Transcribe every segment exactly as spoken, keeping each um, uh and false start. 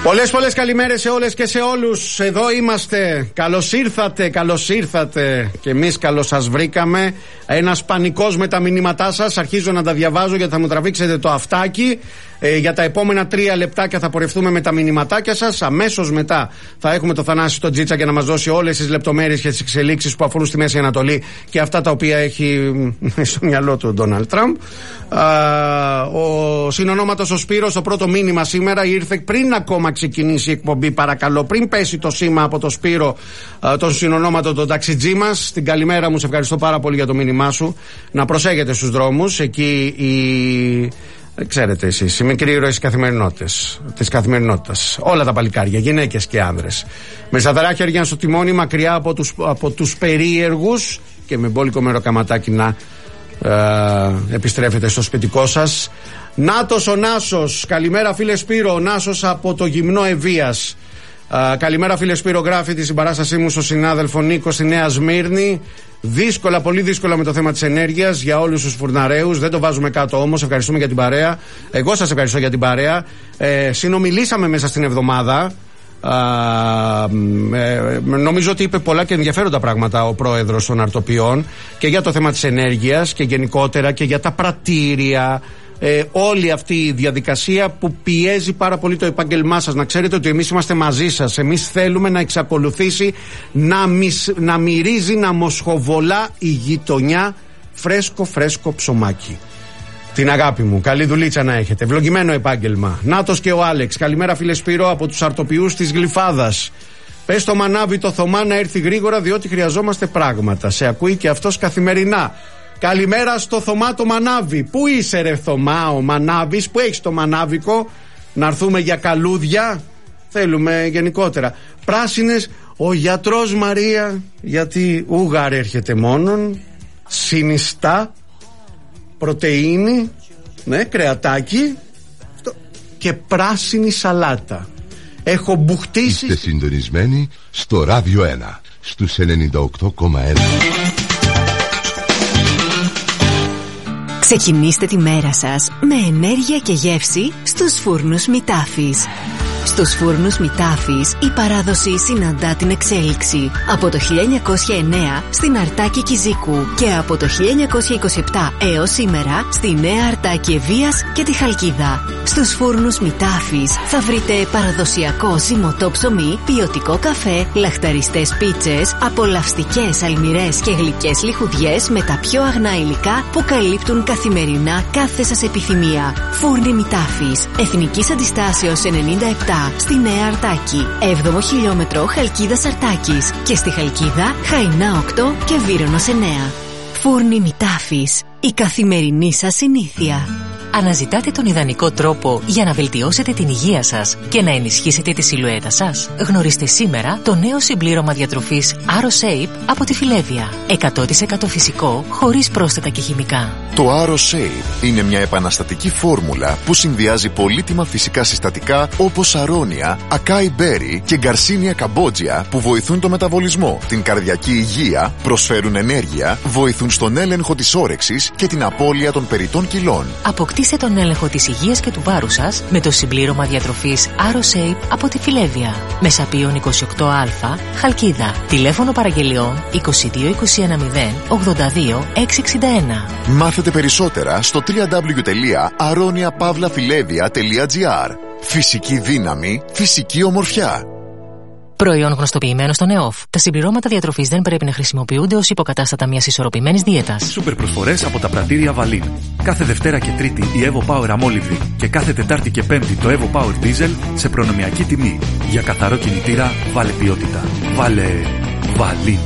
Πολλές πολλές καλημέρες σε όλες και σε όλους. Εδώ είμαστε. Καλώς ήρθατε, καλώς ήρθατε. Και εμείς καλώς σας βρήκαμε. Ένας πανικός με τα μηνύματά σας. Αρχίζω να τα διαβάζω γιατί θα μου τραβήξετε το αυτάκι. Ε, για τα επόμενα τρία λεπτάκια θα πορευτούμε με τα μηνυματάκια σας. Αμέσως μετά θα έχουμε το Θανάση στον Τζίτσα για να μας δώσει όλες τις λεπτομέρειες και τις εξελίξεις που αφορούν στη Μέση Ανατολή και αυτά τα οποία έχει στο μυαλό του ο Ντόναλντ Τραμπ. Ο συνονόματος ο Σπύρος, το πρώτο μήνυμα σήμερα ήρθε πριν ακόμα ξεκινήσει η εκπομπή. Παρακαλώ, πριν πέσει το σήμα από το Σπύρο, τον συνονόματο, τον ταξιτζή μας. Την καλημέρα μου, σε ευχαριστώ πάρα πολύ για το μήνυμά σου. Να προσέχετε στους δρόμους. Εκεί η. Ξέρετε εσείς, οι μικροί ήρωες της καθημερινότητας, της καθημερινότητας. Όλα τα παλικάρια, γυναίκες και άνδρες. Με σταθερά χέρια στο τιμόνι, μακριά από τους, από τους περίεργους και με μπόλικο μεροκαματάκι να ε, επιστρέφετε στο σπιτικό σας. Νάτος ο Νάσος, καλημέρα φίλε Σπύρο, ο Νάσος από το γυμνό Ευβίας. Uh, καλημέρα φίλε Σπύρο, γράφει τη συμπαράστασή μου στον συνάδελφο Νίκο στη Νέα Σμύρνη. Δύσκολα, πολύ δύσκολα με το θέμα της ενέργειας για όλους τους φουρναρέους. Δεν το βάζουμε κάτω όμως, ευχαριστούμε για την παρέα. Εγώ σας ευχαριστώ για την παρέα. ε, Συνομιλήσαμε μέσα στην εβδομάδα. Uh, ε, νομίζω ότι είπε πολλά και ενδιαφέροντα πράγματα ο πρόεδρος των αρτοποιών και για το θέμα της ενέργειας και γενικότερα και για τα πρατήρια. Ε, όλη αυτή η διαδικασία που πιέζει πάρα πολύ το επάγγελμά σας. Να ξέρετε ότι εμείς είμαστε μαζί σας. Εμείς θέλουμε να εξακολουθήσει να, μισ, να μυρίζει, να μοσχοβολά η γειτονιά φρέσκο φρέσκο ψωμάκι. Την αγάπη μου, καλή δουλίτσα να έχετε. Ευλογημένο επάγγελμα. Νάτος και ο Άλεξ, καλημέρα φίλε Σπύρο από τους αρτοποιούς της Γλυφάδας. Πες στο Μανάβη το Θωμά να έρθει γρήγορα διότι χρειαζόμαστε πράγματα. Σε ακούει και αυτός καθημερινά. Καλημέρα στο Θωμά το Μανάβη. Πού είσαι ρε Θωμά ο Μανάβης, που έχεις το μανάβικο? Να έρθουμε για καλούδια. Θέλουμε γενικότερα πράσινες. Ο γιατρός Μαρία, γιατί ούγαρ έρχεται μόνον, συνιστά, πρωτεΐνη, ναι, κρεατάκι και πράσινη σαλάτα. Έχω μπουχτίσει. Είστε συντονισμένοι στο Ράδιο ένα στους ενενήντα οκτώ κόμμα ένα. Ξεκινήστε τη μέρα σας με ενέργεια και γεύση στους φούρνους Μητάφης. Στους φούρνους Μητάφης η παράδοση συναντά την εξέλιξη. Από το χίλια εννιακόσια εννέα στην Αρτάκη Κιζίκου και από το χίλια εννιακόσια είκοσι επτά έως σήμερα στη Νέα Αρτάκη Ευβίας και τη Χαλκίδα. Στους φούρνους Μητάφης θα βρείτε παραδοσιακό ζυμωτό ψωμί, ποιοτικό καφέ, λαχταριστές πίτσες, απολαυστικές αλμυρές και γλυκές λιχουδιές με τα πιο αγνά υλικά που καλύπτουν καθημερινά κάθε σας επιθυμία. Φούρνοι Μητάφης, Εθνικής Αντιστάσεως ενενήντα επτά στη Νέα Αρτάκη, έβδομο χιλιόμετρο Χαλκίδας Αρτάκης και στη Χαλκίδα Χαϊνά οκτώ και Βύρονος εννέα. Φούρνοι Μητάφης, η καθημερινή σας συνήθεια. Αναζητάτε τον ιδανικό τρόπο για να βελτιώσετε την υγεία σας και να ενισχύσετε τη σιλουέτα σας? Γνωρίστε σήμερα το νέο συμπλήρωμα διατροφής AroShape από τη Φιλέβια. εκατό τοις εκατό φυσικό, χωρίς πρόσθετα και χημικά. Το AroShape είναι μια επαναστατική φόρμουλα που συνδυάζει πολύτιμα φυσικά συστατικά όπως αρώνια, ακάι μπέρι και γκαρσίνια καμπότζια που βοηθούν το μεταβολισμό, την καρδιακή υγεία, προσφέρουν ενέργεια, βοηθούν στον έλεγχο της όρεξης και την απώλεια των περιττών κιλών. Αποκτήστε τον έλεγχο της υγείας και του βάρους σας με το συμπλήρωμα διατροφής AroShape από τη Φιλέβια. Μεσαπίων είκοσι οκτώ α, Χαλκίδα. Τηλέφωνο παραγγελιών είκοσι δύο είκοσι ένα μηδέν ογδόντα δύο εξακόσια εξήντα ένα. Μάθετε περισσότερα στο double-u double-u double-u τελεία aronia pavla filevia τελεία gr. Φυσική δύναμη, φυσική ομορφιά. Προϊόν γνωστοποιημένο στον ΕΟΦ. Τα συμπληρώματα διατροφής δεν πρέπει να χρησιμοποιούνται ως υποκατάστατα μιας ισορροπημένης δίαιτας. Σούπερ προσφορές από τα πρατήρια Βαλίν. Κάθε Δευτέρα και Τρίτη η Evo Power αμόλυβδη και κάθε Τετάρτη και Πέμπτη το Evo Power Diesel σε προνομιακή τιμή. Για καθαρό κινητήρα, βάλε ποιότητα. Βάλε Βαλίν.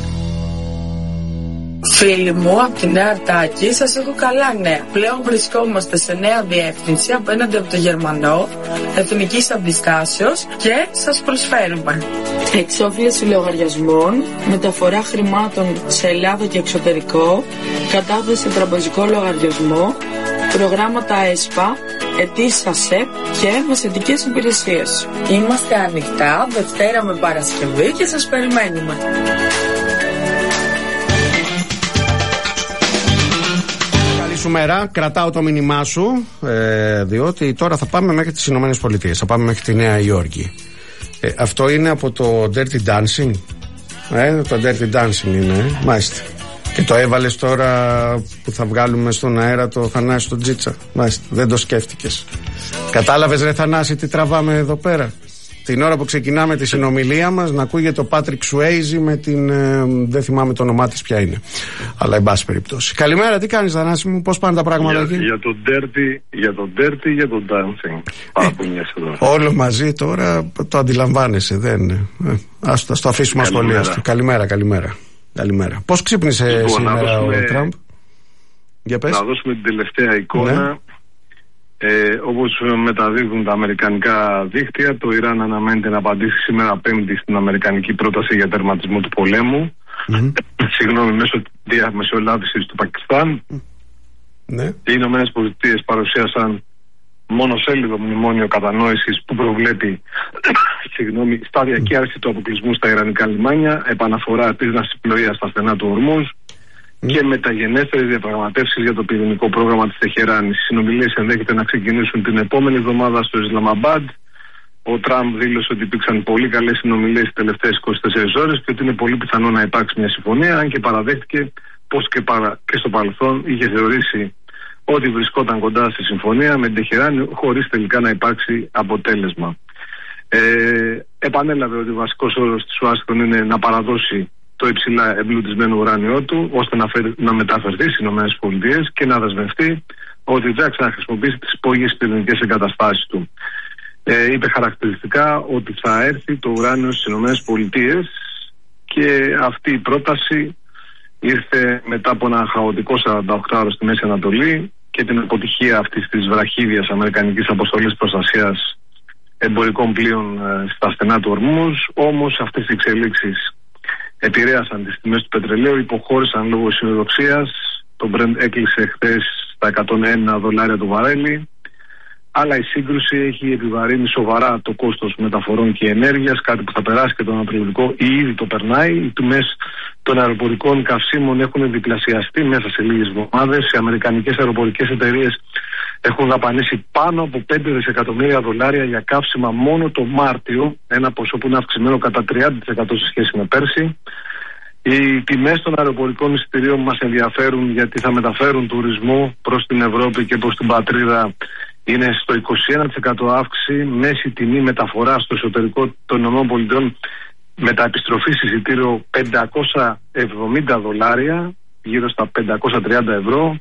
Φίλοι μου από τη Νέα Αρτάκη, σας έχω καλά νέα. Πλέον βρισκόμαστε σε νέα διεύθυνση απέναντι από το Γερμανό, Εθνικής Αντιστάσεως και σας προσφέρουμε εξόφληση λογαριασμών, μεταφορά χρημάτων σε Ελλάδα και εξωτερικό, κατάθεση σε τραπεζικό λογαριασμό, προγράμματα ΕΣΠΑ, αιτήσεις ΑΣΕΠ και μεσαιτικές υπηρεσίες. Είμαστε ανοιχτά Δευτέρα με Παρασκευή και σας περιμένουμε. Σου μέρα, κρατάω το μήνυμά σου, ε, διότι τώρα θα πάμε μέχρι τις Ηνωμένες Πολιτείες, θα πάμε μέχρι τη Νέα Υόρκη. Ε, αυτό είναι από το Dirty Dancing. Ε, το Dirty Dancing είναι, ε. Μάλιστα. Και το έβαλες τώρα που θα βγάλουμε στον αέρα το Θανάση τον Τζίτσα. Μάλιστα, δεν το σκέφτηκες. Κατάλαβες ρε Θανάση τι τραβάμε εδώ πέρα? Την ώρα που ξεκινάμε τη συνομιλία μας να ακούγεται το Patrick Swayze με την... Ε, δεν θυμάμαι το όνομά της ποια είναι. Αλλά εν πάση περιπτώσει. Καλημέρα, τι κάνεις Θανάση μου, πώς πάνε τα πράγματα για, εκεί? Για το Dirty, για το Dirty, για το Dancing. Ε, όλο μαζί τώρα το αντιλαμβάνεσαι, δεν... Ε, ας, ας το αφήσουμε ασχολίαστο. Καλημέρα, καλημέρα. Καλημέρα. Πώς ξύπνησε λοιπόν, σήμερα δώσουμε, ο Τραμπ? Για πες. Να δώσουμε την τελευταία εικόνα. Ναι. Ε, όπως μεταδίδουν τα αμερικανικά δίκτυα, το Ιράν αναμένεται να απαντήσει σήμερα Πέμπτη στην αμερικανική πρόταση για τερματισμό του πολέμου. Mm-hmm. Συγγνώμη, μέσω διαμεσολάβησης του Πακιστάν. Ναι. Οι Ηνωμένες Πολιτείες παρουσίασαν μονοσέλιδο μνημόνιο κατανόησης που προβλέπει συγγνώμη, σταδιακή άρση του αποκλεισμού στα ιρανικά λιμάνια, επαναφορά της ναυσιπλοείας στα στενά του Ορμούζ mm. και μεταγενέστερες διαπραγματεύσεις για το πυρηνικό πρόγραμμα της Τεχεράνης. Οι συνομιλίες ενδέχεται να ξεκινήσουν την επόμενη εβδομάδα στο Ισλαμαμπάντ. Ο Τραμπ δήλωσε ότι υπήρξαν πολύ καλές συνομιλίες τις τελευταίες είκοσι τέσσερις ώρες και ότι είναι πολύ πιθανό να υπάρξει μια συμφωνία, αν και παραδέχτηκε πως και, παρα... και στο παρελθόν είχε θεωρήσει ότι βρισκόταν κοντά στη συμφωνία με την Τεχεράνη χωρίς τελικά να υπάρξει αποτέλεσμα. Ε, επανέλαβε ότι ο βασικός όρος της Ουάσιγκτον είναι να παραδώσει το υψηλά εμπλουτισμένο ουράνιό του ώστε να, φέρει, να μεταφερθεί στις ΗΠΑ και να δεσμευτεί ότι δεν θα ξαναχρησιμοποιήσει τις υπόγειες πυρηνικές εγκαταστάσεις του. Ε, είπε χαρακτηριστικά ότι θα έρθει το ουράνιο στις ΗΠΑ και αυτή η πρόταση ήρθε μετά από ένα χαοτικό σαράντα οκτώ ώρο στη Μέση Ανατολή και την αποτυχία αυτής της βραχίδιας αμερικανικής αποστολής προστασίας εμπορικών πλοίων στα στενά του Ορμούζ. Όμως αυτές οι εξελίξεις επηρέασαν τις τιμές του πετρελαίου, υποχώρησαν λόγω αισιοδοξίας. Το Brent έκλεισε χθες στα εκατόν ένα δολάρια το βαρέλι. Αλλά η σύγκρουση έχει επιβαρύνει σοβαρά το κόστος μεταφορών και ενέργειας, κάτι που θα περάσει και τον Ανατολικό ή ήδη το περνάει. Οι τιμές των αεροπορικών καυσίμων έχουν διπλασιαστεί μέσα σε λίγες εβδομάδες. Οι αμερικανικές αεροπορικές εταιρείες έχουν δαπανίσει πάνω από πέντε δισεκατομμύρια δολάρια για καύσιμα μόνο το Μάρτιο, ένα ποσό που είναι αυξημένο κατά τριάντα τοις εκατό σε σχέση με πέρσι. Οι τιμές των αεροπορικών εισιτηρίων μας ενδιαφέρουν γιατί θα μεταφέρουν τουρισμό προς την Ευρώπη και προς την πατρίδα. Είναι στο είκοσι ένα τοις εκατό αύξηση, μέση τιμή μεταφορά στο εσωτερικό των ΗΠΑ μετά επιστροφή εισιτήριο πεντακόσια εβδομήντα δολάρια, γύρω στα πεντακόσια τριάντα ευρώ.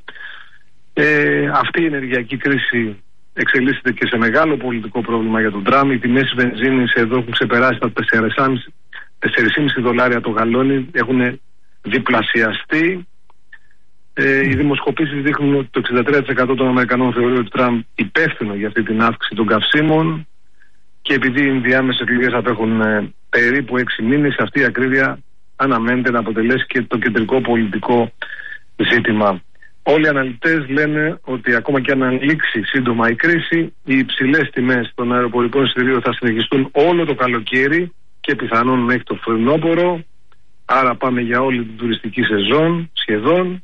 Ε, αυτή η ενεργειακή κρίση εξελίσσεται και σε μεγάλο πολιτικό πρόβλημα για τον Τραμπ. Οι τιμές βενζίνης εδώ έχουν ξεπεράσει τα τέσσερα κόμμα πέντε δολάρια το γαλόνι, έχουν διπλασιαστεί. Ε, οι δημοσκοπήσεις δείχνουν ότι το εξήντα τρία τοις εκατό των Αμερικανών θεωρεί ότι Τραμπ υπεύθυνο για αυτή την αύξηση των καυσίμων και επειδή οι ενδιάμεσες εκλογές απέχουν ε, περίπου έξι μήνες, αυτή η ακρίβεια αναμένεται να αποτελέσει και το κεντρικό πολιτικό ζήτημα. Όλοι οι αναλυτές λένε ότι ακόμα και αν λήξει σύντομα η κρίση, οι υψηλές τιμές των αεροπορικών εισιτηρίων θα συνεχιστούν όλο το καλοκαίρι και πιθανόν μέχρι το φθινόπωρο. Άρα πάμε για όλη την τουριστική σεζόν σχεδόν.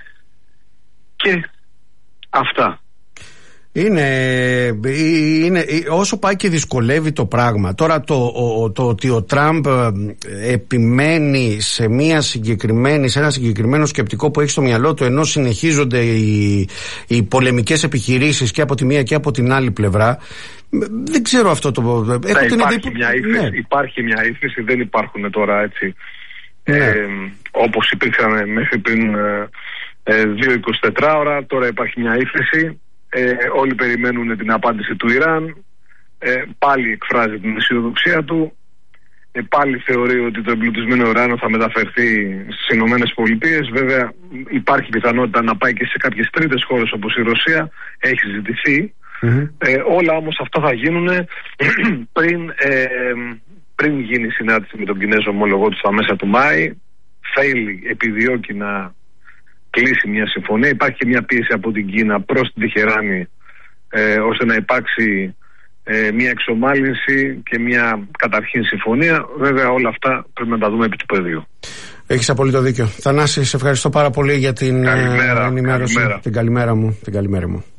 Και αυτά. Είναι, είναι, όσο πάει και δυσκολεύει το πράγμα. Τώρα το, το, το ότι ο Τραμπ επιμένει σε, μια συγκεκριμένη, σε ένα συγκεκριμένο σκεπτικό που έχει στο μυαλό του, ενώ συνεχίζονται οι, οι πολεμικές επιχειρήσεις και από τη μία και από την άλλη πλευρά, δεν ξέρω αυτό το... Έχω ναι, την υπάρχει, εντύπω... μια ύφεση, ναι. υπάρχει μια ύφεση, δεν υπάρχουν τώρα έτσι ναι. ε, όπως υπήρχαν μέχρι πριν ε, δύο εικοσιτέσσερις ώρα. Τώρα υπάρχει μια ύφεση. Ε, όλοι περιμένουν την απάντηση του Ιράν. Ε, πάλι εκφράζει την αισιοδοξία του. Ε, πάλι θεωρεί ότι το εμπλουτισμένο ουράνιο θα μεταφερθεί στις Ηνωμένες Πολιτείες. Βέβαια υπάρχει πιθανότητα να πάει και σε κάποιες τρίτες χώρες όπως η Ρωσία. Έχει ζητηθεί. Mm-hmm. Ε, όλα όμως αυτά θα γίνουν πριν, ε, πριν γίνει η συνάντηση με τον Κινέζο ομόλογό του στα μέσα του Μάη. Θέλει, επιδιώκει να κλείσει μια συμφωνία. Υπάρχει και μια πίεση από την Κίνα προς την Τεχεράνη ε, ώστε να υπάρξει ε, μια εξομάλυνση και μια καταρχήν συμφωνία. Βέβαια όλα αυτά πρέπει να τα δούμε επί του πεδίου. Έχεις απολύτω δίκιο. Θανάση, σε ευχαριστώ πάρα πολύ για την καλημέρα, ενημέρωση. Καλημέρα. Την καλημέρα μου. Την καλημέρα μου.